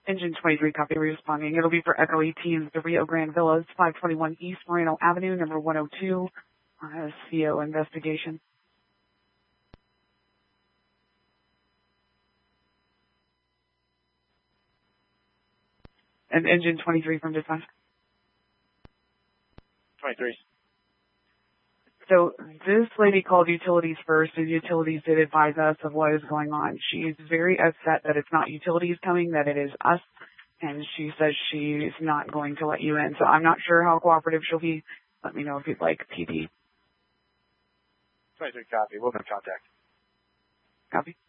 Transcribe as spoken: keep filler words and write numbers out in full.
Engine twenty-three, copy, responding. It'll be for Echo eighteen, the Rio Grande Villas, five twenty-one East Moreno Avenue, number one oh two, on a C O investigation. And engine twenty-three from dispatch. twenty-three. So this lady called utilities first, and utilities did advise us of what is going on. She's very upset that it's not utilities coming, that it is us, and she says she's not going to let you in. So I'm not sure how cooperative she'll be. Let me know if you'd like P D. twenty-three, copy. We'll make contact. Copy.